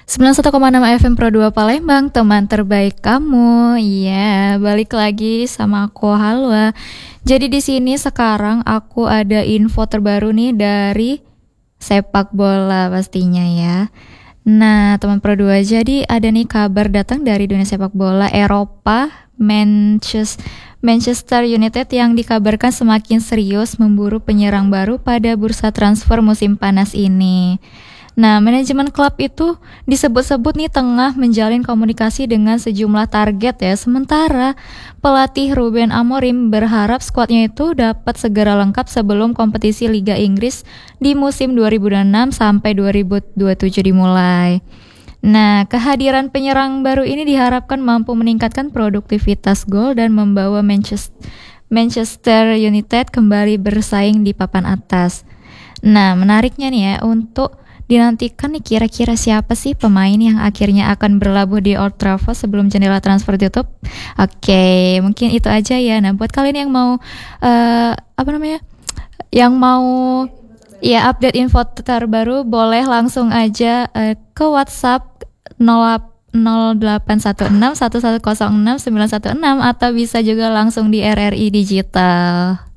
91,6 FM Pro 2 Palembang, teman terbaik kamu. Iya, balik lagi sama aku Halwa. Jadi di sini sekarang aku ada info terbaru nih dari sepak bola pastinya ya. Nah, teman Pro 2, jadi ada nih kabar datang dari dunia sepak bola Eropa, Manchester United yang dikabarkan semakin serius memburu penyerang baru pada bursa transfer musim panas ini. Nah, manajemen klub itu disebut-sebut nih tengah menjalin komunikasi dengan sejumlah target ya. Sementara pelatih Ruben Amorim berharap skuadnya itu dapat segera lengkap sebelum kompetisi Liga Inggris di musim 2026 sampai 2027 dimulai. Nah, kehadiran penyerang baru ini diharapkan mampu meningkatkan produktivitas gol dan membawa Manchester United kembali bersaing di papan atas. Nah, menariknya nih ya, untuk dinantikan nih kira-kira siapa sih pemain yang akhirnya akan berlabuh di Old Trafford sebelum jendela transfer tutup? Oke, mungkin itu aja ya. Nah, buat kalian yang mau apa namanya? Yang mau ya update info terbaru, boleh langsung aja ke WhatsApp 0816 1106 916 atau bisa juga langsung di RRI Digital.